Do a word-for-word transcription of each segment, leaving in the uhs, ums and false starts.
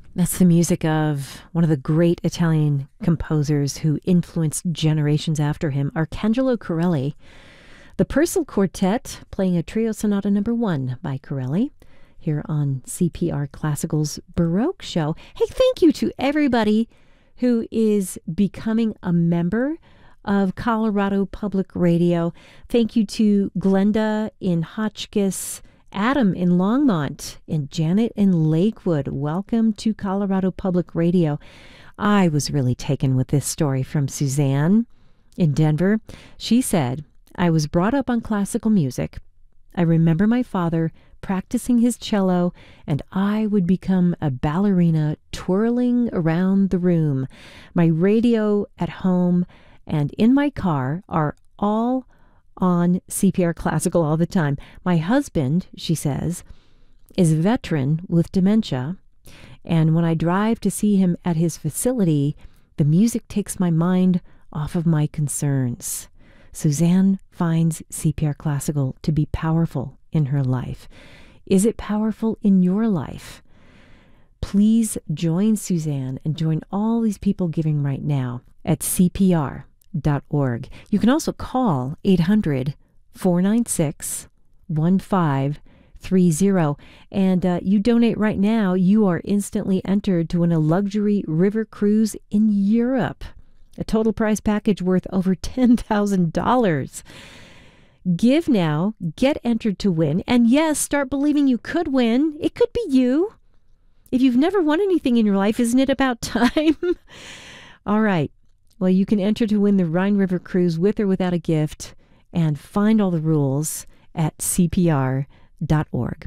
That's the music of one of the great Italian composers who influenced generations after him, Arcangelo Corelli. The Purcell Quartet playing a trio sonata number one by Corelli here on C P R Classical's Baroque Show. Hey, thank you to everybody who is becoming a member of Colorado Public Radio. Thank you to Glenda in Hotchkiss, Adam in Longmont, and Janet in Lakewood. Welcome to Colorado Public Radio. I was really taken with this story from Suzanne in Denver. She said, I was brought up on classical music. I remember my father practicing his cello, and I would become a ballerina twirling around the room. My radio at home and in my car are all on C P R Classical all the time. My husband, she says, is a veteran with dementia, and when I drive to see him at his facility, the music takes my mind off of my concerns. Suzanne finds C P R Classical to be powerful in her life. Is it powerful in your life? Please join Suzanne and join all these people giving right now at C P R dot org. You can also call eight hundred, four nine six, one five three zero. And uh, you donate right now, you are instantly entered to win a luxury river cruise in Europe. A total prize package worth over ten thousand dollars. Give now, get entered to win, and yes, start believing you could win. It could be you. If you've never won anything in your life, isn't it about time? All right. Well, you can enter to win the Rhine River Cruise with or without a gift, and find all the rules at C P R dot org.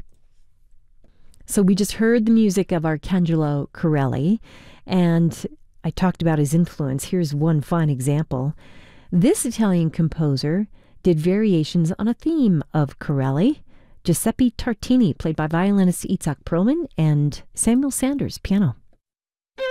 So we just heard the music of Arcangelo Corelli, and I talked about his influence. Here's one fine example. This Italian composer did variations on a theme of Corelli. Giuseppe Tartini, played by violinist Itzhak Perlman, and Samuel Sanders, piano.